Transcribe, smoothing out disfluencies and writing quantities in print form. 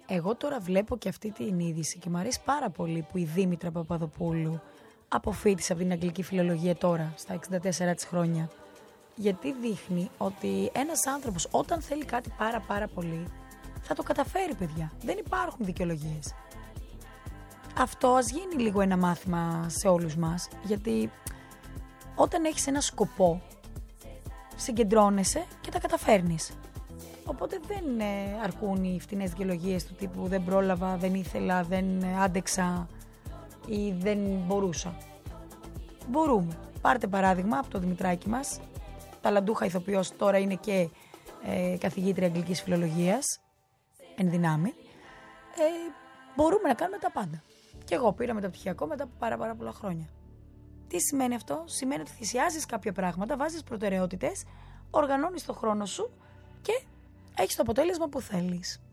Εγώ τώρα βλέπω και αυτή την είδηση και μου αρέσει πάρα πολύ που η Δήμητρα Παπαδοπούλου αποφοίτησε από την αγγλική φιλολογία τώρα, στα 64 της χρόνια. Γιατί δείχνει ότι ένας άνθρωπος όταν θέλει κάτι πάρα πολύ, θα το καταφέρει, παιδιά. Δεν υπάρχουν δικαιολογίες. Αυτό ας γίνει λίγο ένα μάθημα σε όλους μας, γιατί όταν έχεις ένα σκοπό, συγκεντρώνεσαι και τα καταφέρνεις. Οπότε δεν αρκούν οι φτηνές δικαιολογίες του τύπου δεν πρόλαβα, δεν ήθελα, δεν άντεξα ή δεν μπορούσα. Μπορούμε. Πάρτε παράδειγμα από το Δημητράκη μας, ταλαντούχα ηθοποιός, τώρα είναι και καθηγήτρια αγγλικής φιλολογίας, εν δυνάμει. Μπορούμε να κάνουμε τα πάντα. Και εγώ πήρα μεταπτυχιακό μετά από πάρα πολλά χρόνια. Τι σημαίνει αυτό? Σημαίνει ότι θυσιάζεις κάποια πράγματα, βάζεις προτεραιότητες, οργανώνεις το χρόνο σου και έχεις το αποτέλεσμα που θέλεις.